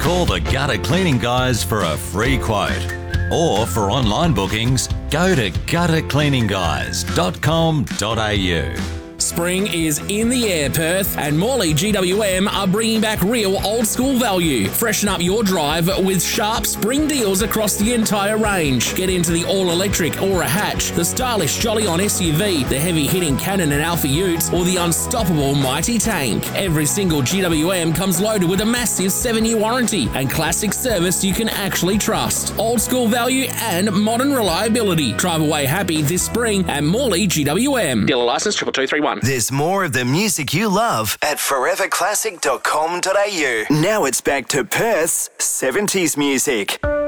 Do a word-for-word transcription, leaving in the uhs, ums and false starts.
Call the Gutter Cleaning Guys for a free quote. Or for online bookings, go to gutter cleaning guys dot com dot a u. Spring is in the air, Perth, and Morley G W M are bringing back real old-school value. Freshen up your drive with sharp spring deals across the entire range. Get into the all-electric Aura Hatch, the stylish Jolly On S U V, the heavy-hitting Cannon and Alpha Utes, or the unstoppable Mighty Tank. Every single G W M comes loaded with a massive seven-year warranty and classic service you can actually trust. Old-school value and modern reliability. Drive away happy this spring at Morley G W M. Dealer licence triple two three one. There's more of the music you love at forever classic dot com dot a u. Now it's back to Perth's seventies music.